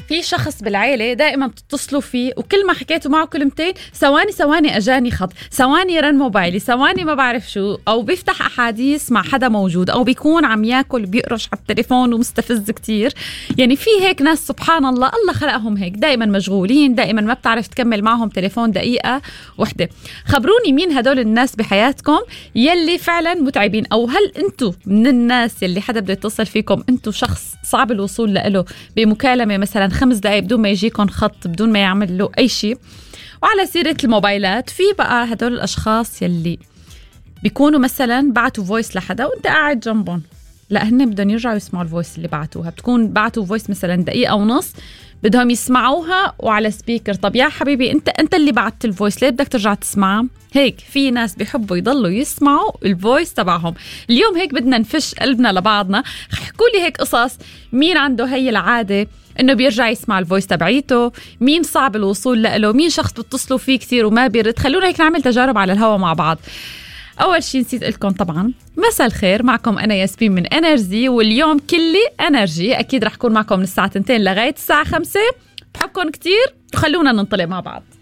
في شخص بالعيلة دائما بتتصلوا فيه وكل ما حكيتوا معه كلمتين ثواني أجاني خط، ثواني رن موبايلي، ثواني ما بعرف شو، أو بيفتح أحاديث مع حدا موجود، أو بيكون عم ياكل بيقرش على التليفون ومستفز كتير. يعني في هيك ناس سبحان الله، الله خلقهم هيك دائما مشغولين، دائما ما بتعرف تكمل معهم تليفون دقيقة وحدة. خبروني مين هدول الناس بحياتكم يلي فعلا متعبين، أو هل أنتوا من الناس يلي حدا بده يتصل فيكم أنتوا شخص صعب الوصول له بمكالمة مثلا 5 دقايق بدون ما يجيكم خط، بدون ما يعمل له أي شيء. وعلى سيرة الموبايلات، في بقى هدول الأشخاص يلي بيكونوا مثلا بعتوا فويس لحدا وانت قاعد جنبهم، لا هن بدهم يرجعوا يسمعوا الفويس اللي بعتوها. بتكون بعتوا فويس مثلا دقيقة ونص، بدهم يسمعوها وعلى سبيكر. طب يا حبيبي انت اللي بعت الفويس، ليه بدك ترجع تسمعها؟ هيك في ناس بيحبوا يضلوا يسمعوا الفويس تبعهم. اليوم هيك بدنا نفش قلبنا لبعضنا. احكوا لي هيك قصص، مين عنده هي العادة انه بيرجع يسمع الفويس تبعيته، مين صعب الوصول له، مين شخص بتتصلوا فيه كثير وما بيرد. خلونا هيك نعمل تجارب على الهوا مع بعض. أول شيء نسيت لكم طبعا مساء الخير، معكم أنا ياسمين من انرجي، واليوم كلي انرجي. أكيد رح كون معكم من الساعة 2 لغاية الساعة 5. بحبكم كتير وخلونا ننطلق مع بعض.